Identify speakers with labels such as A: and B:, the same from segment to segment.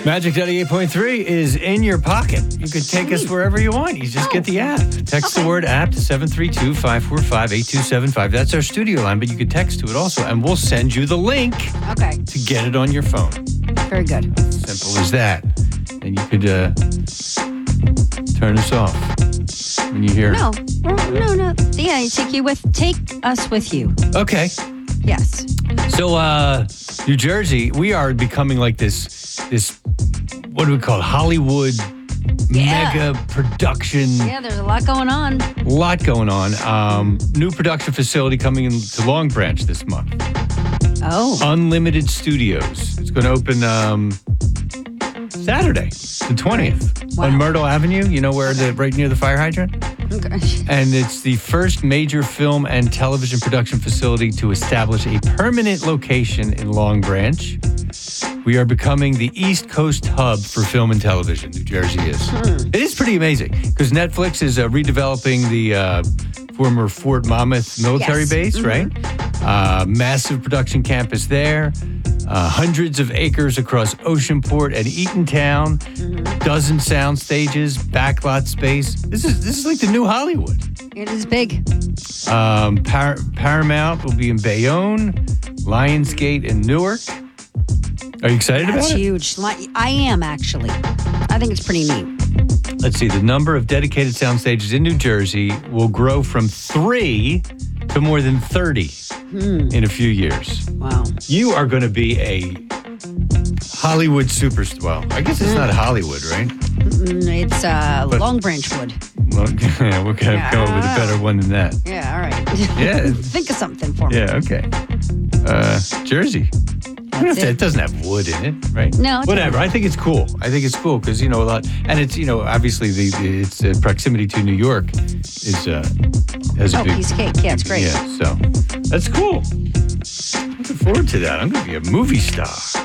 A: Magic 98.3 is in your pocket. You can take us wherever you want. You just get the app. Text the word app to 732-545-8275. That's our studio line, but you can text to it also, and we'll send you the link to get it on your phone.
B: Very good.
A: Simple as that. And you could turn us off when you hear
B: No. Yeah, take us with you.
A: Okay.
B: Yes.
A: So, New Jersey, we are becoming like this, what do we call it? Hollywood mega production.
B: Yeah, there's a lot going on.
A: New production facility coming into Long Branch this month.
B: Oh.
A: Unlimited Studios. It's going to open Saturday, the 20th, on Myrtle Avenue. You know where right near the fire hydrant?
B: Okay.
A: And it's the first major film and television production facility to establish a permanent location in Long Branch. We are becoming the East Coast hub for film and television. New Jersey is. It is pretty amazing because Netflix is redeveloping the former Fort Monmouth military base, right? Massive production campus there. Hundreds of acres across Oceanport and Eatontown. Dozen sound stages, backlot space. This is like the new Hollywood.
B: It is big.
A: Paramount will be in Bayonne, Lionsgate in Newark. Are you excited about it?
B: That's huge. I am, actually. I think it's pretty neat.
A: Let's see. The number of dedicated sound stages in New Jersey will grow from 3 to more than 30 in a few years.
B: Wow.
A: You are going to be a Hollywood superstar. Well, I guess it's not Hollywood, right?
B: It's Long Branch Wood.
A: Well, yeah, we're going to come up with a better one than that.
B: Yeah, all right.
A: Yeah.
B: Think of something for me.
A: Yeah, okay. Jersey. It doesn't have wood in it, right?
B: No.
A: Whatever. I think it's cool. Because, a lot, and it's, obviously its proximity to New York has a big
B: piece of cake. Yeah, it's great.
A: Yeah, so that's cool. Looking forward to that. I'm going to be a movie star.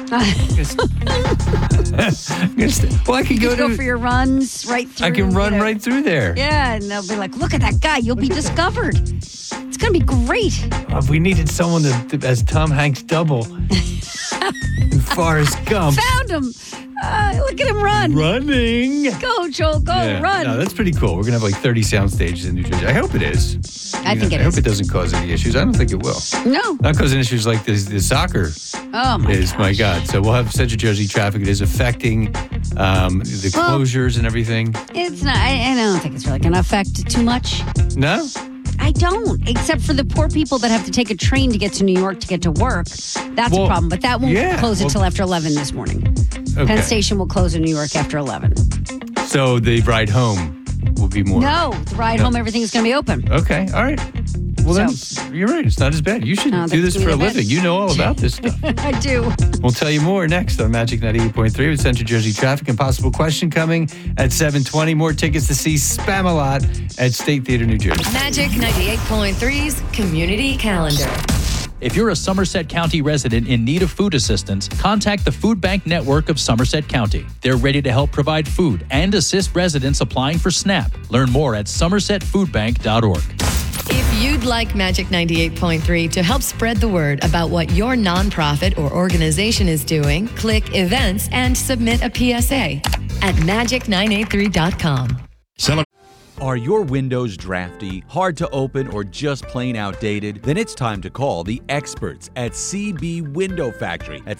A: Well, I could
B: go for your runs right through.
A: I can run right through there.
B: Yeah, and they'll be like, look at that guy. You'll be discovered. It's going to be great.
A: If we needed someone as Tom Hanks double in Forrest Gump.
B: Found him. Look at him run.
A: Running.
B: Go, Joel. Go, run.
A: No, that's pretty cool. We're going to have like 30 sound stages in New Jersey. I hope it is.
B: I think it is.
A: I hope it doesn't cause any issues. I don't think it will.
B: No.
A: Not causing issues like the soccer.
B: Oh, my gosh.
A: My God. So we'll have Central Jersey traffic. It is affecting the closures and everything.
B: It's not. I don't think it's really going to affect too much.
A: No?
B: I don't, except for the poor people that have to take a train to get to New York to get to work. That's a problem, but that won't close until after 11 this morning. Okay. Penn Station will close in New York after 11.
A: So the ride home will be more.
B: No, the ride home, everything's going to be open.
A: Okay, all right. Well, then, you're right. It's not as bad. You should do this for a living. You know all about this stuff.
B: I do.
A: We'll tell you more next on Magic 98.3 with Central Jersey Traffic and Possible Question coming at 7:20. More tickets to see Spamalot at State Theater, New Jersey.
C: Magic 98.3's Community Calendar.
D: If you're a Somerset County resident in need of food assistance, contact the Food Bank Network of Somerset County. They're ready to help provide food and assist residents applying for SNAP. Learn more at somersetfoodbank.org.
C: If you'd like Magic 98.3 to help spread the word about what your nonprofit or organization is doing, click Events and submit a PSA at magic983.com.
E: Are your windows drafty, hard to open, or just plain outdated? Then it's time to call the experts at CB Window Factory at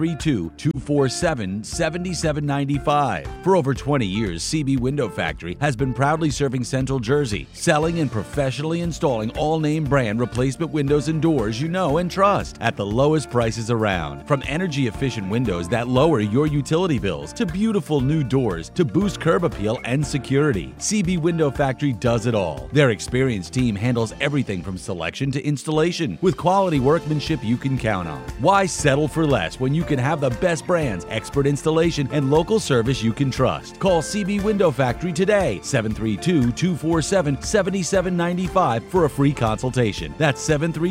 E: 732-247-7795. For over 20 years, CB Window Factory has been proudly serving Central Jersey, selling and professionally installing all name brand replacement windows and doors you know and trust at the lowest prices around. From energy-efficient windows that lower your utility bills to beautiful new doors to boost curb appeal and security, CB Window Factory does it all. Their experienced team handles everything from selection to installation with quality workmanship you can count on. Why settle for less when you can have the best brands, expert installation, and local service you can trust? Call CB Window Factory today, 732-247-7795 for a free consultation. That's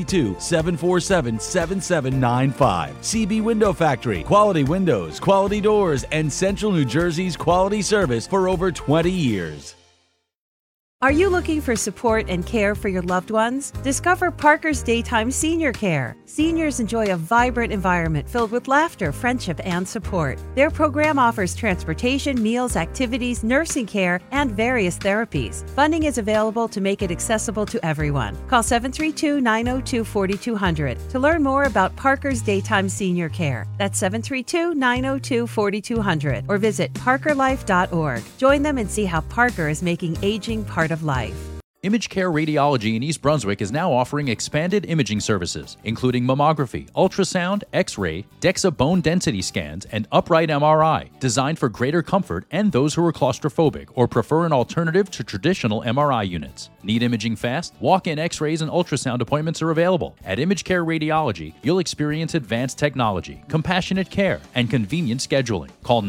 E: 732-747-7795. CB Window Factory. Quality windows, quality doors, and Central New Jersey's quality service for over 20 years.
F: Are you looking for support and care for your loved ones? Discover Parker's Daytime Senior Care. Seniors enjoy a vibrant environment filled with laughter, friendship, and support. Their program offers transportation, meals, activities, nursing care, and various therapies. Funding is available to make it accessible to everyone. Call 732-902-4200 to learn more about Parker's Daytime Senior Care. That's 732-902-4200 or visit parkerlife.org. Join them and see how Parker is making aging part of life.
D: Image Care Radiology in East Brunswick is now offering expanded imaging services, including mammography, ultrasound, X-ray, DEXA bone density scans, and upright MRI, designed for greater comfort and those who are claustrophobic or prefer an alternative to traditional MRI units. Need imaging fast? Walk-in X-rays and ultrasound appointments are available. At Image Care Radiology, you'll experience advanced technology, compassionate care, and convenient scheduling. Call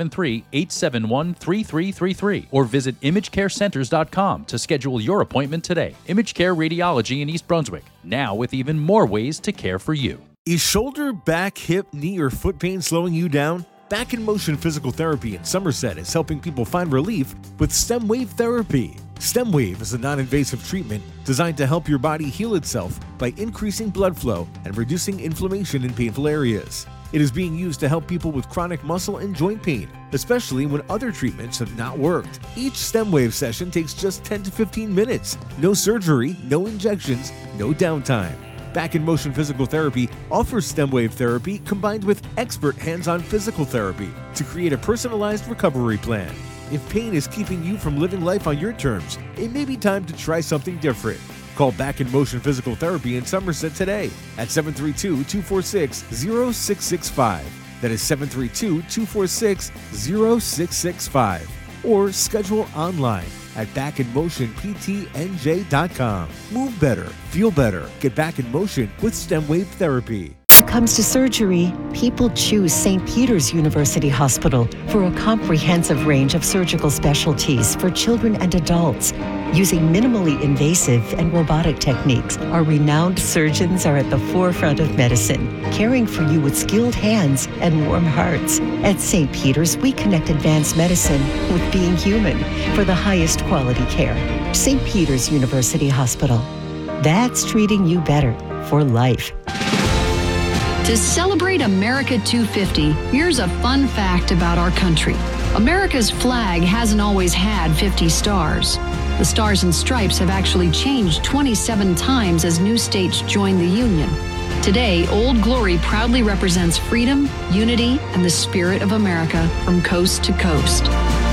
D: 973-871-3333 or visit imagecarecenters.com to schedule your appointment today. Image Care Radiology in East Brunswick, now with even more ways to care for you.
G: Is shoulder, back, hip, knee, or foot pain slowing you down? Back in Motion Physical Therapy in Somerset is helping people find relief with STEM Wave Therapy. STEM Wave is a non-invasive treatment designed to help your body heal itself by increasing blood flow and reducing inflammation in painful areas. It is being used to help people with chronic muscle and joint pain, especially when other treatments have not worked. Each STEM Wave session takes just 10 to 15 minutes. No surgery, no injections, no downtime. Back in Motion Physical Therapy offers STEM Wave therapy combined with expert hands-on physical therapy to create a personalized recovery plan. If pain is keeping you from living life on your terms, it may be time to try something different. Call Back in Motion Physical Therapy in Somerset today at 732-246-0665. That is 732-246-0665. Or schedule online at backinmotionptnj.com. Move better, feel better, get back in motion with STEM Wave Therapy.
H: When it comes to surgery, people choose St. Peter's University Hospital for a comprehensive range of surgical specialties for children and adults. Using minimally invasive and robotic techniques, our renowned surgeons are at the forefront of medicine, caring for you with skilled hands and warm hearts. At St. Peter's, we connect advanced medicine with being human for the highest quality care. St. Peter's University Hospital. That's treating you better for life.
I: To celebrate America 250, here's a fun fact about our country. America's flag hasn't always had 50 stars. The Stars and Stripes have actually changed 27 times as new states joined the Union. Today, Old Glory proudly represents freedom, unity, and the spirit of America from coast to coast.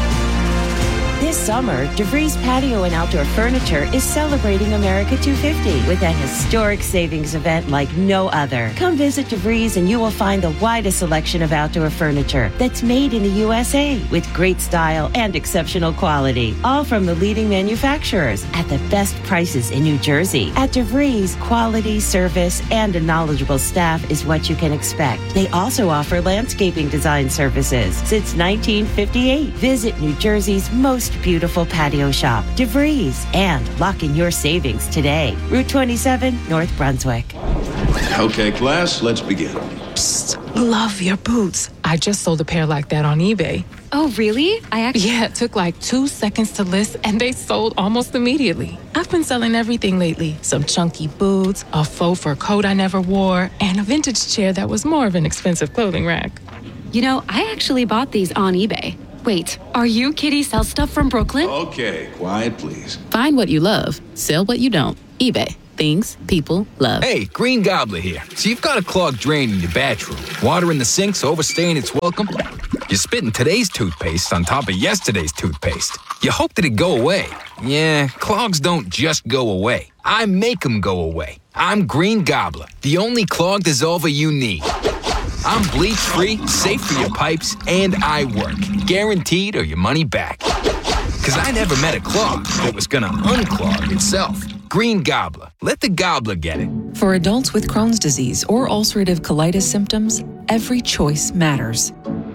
J: This summer, DeVries Patio and Outdoor Furniture is celebrating America 250 with a historic savings event like no other. Come visit DeVries and you will find the widest selection of outdoor furniture that's made in the USA with great style and exceptional quality. All from the leading manufacturers at the best prices in New Jersey. At DeVries, quality, service, and a knowledgeable staff is what you can expect. They also offer landscaping design services since 1958. Visit New Jersey's most beautiful patio shop, DeVries, and lock in your savings today. Route 27, North Brunswick.
K: Okay, class, let's begin.
L: Psst, love your boots. I just sold a pair like that on eBay.
B: Oh, really?
L: Yeah, it took like 2 seconds to list and they sold almost immediately. I've been selling everything lately. Some chunky boots, a faux fur coat I never wore, and a vintage chair that was more of an expensive clothing rack.
M: You know, I actually bought these on eBay. Wait, are you Kitty Sell Stuff from Brooklyn?
K: Okay, quiet please.
M: Find what you love, sell what you don't. eBay. Things people love.
N: Hey, Green Gobbler here. So you've got a clogged drain in your bathroom. Water in the sink's overstaying its welcome. You're spitting today's toothpaste on top of yesterday's toothpaste. You hope that it go away. Yeah, clogs don't just go away. I make them go away. I'm Green Gobbler, the only clog dissolver you need. I'm bleach-free, safe for your pipes, and I work. Guaranteed or your money back. Because I never met a clog that was gonna unclog itself. Green Gobbler. Let the gobbler get it.
O: For adults with Crohn's disease or ulcerative colitis symptoms, every choice matters.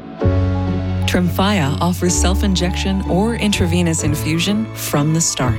O: Tremfya offers self-injection or intravenous infusion from the start.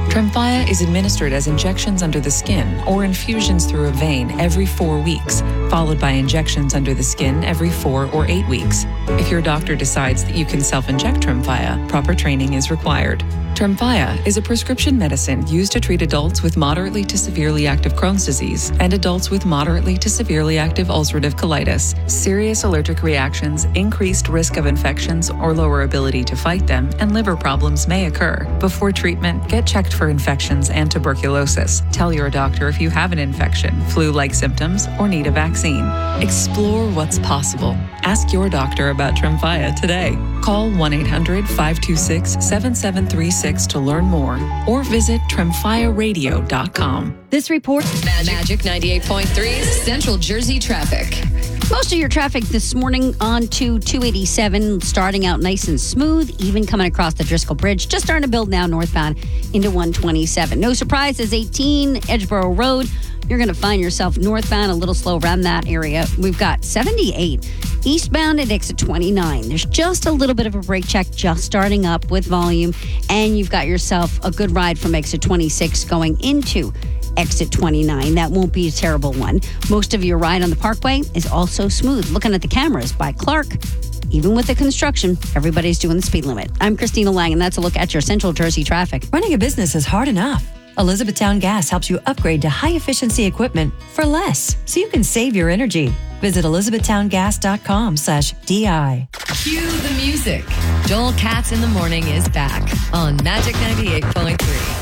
O: Tremfya is administered as injections under the skin or infusions through a vein every 4 weeks, followed by injections under the skin every 4 or 8 weeks. If your doctor decides that you can self-inject Tremfya, proper training is required. Tremfya is a prescription medicine used to treat adults with moderately to severely active Crohn's disease and adults with moderately to severely active ulcerative colitis. Serious allergic reactions, increased risk of infections or lower ability to fight them, and liver problems may occur. Before treatment, get checked for infections and tuberculosis. Tell your doctor if you have an infection, flu-like symptoms, or need a vaccine. Explore what's possible. Ask your doctor about Tremfya today. Call 1-800-526-7736 to learn more or visit tremfyaradio.com.
B: This report,
C: Magic 98.3's Central Jersey traffic.
B: Most of your traffic this morning on to 287, starting out nice and smooth, even coming across the Driscoll Bridge. Just starting to build now northbound into 127. No surprises, 18 Edgeboro Road. You're going to find yourself northbound, a little slow around that area. We've got 78 eastbound at exit 29. There's just a little bit of a brake check just starting up with volume, and you've got yourself a good ride from exit 26 going into exit 29. That won't be a terrible one. Most of your ride on the Parkway is also smooth. Looking at the cameras by Clark, even with the construction, everybody's doing the speed limit. I'm Christina Lang, and that's a look at your Central Jersey traffic.
P: Running a business is hard enough. Elizabethtown Gas helps you upgrade to high-efficiency equipment for less, so you can save your energy. Visit elizabethtowngas.com/DI.
C: Cue the music. Joel Katz in the Morning is back on Magic 98.3.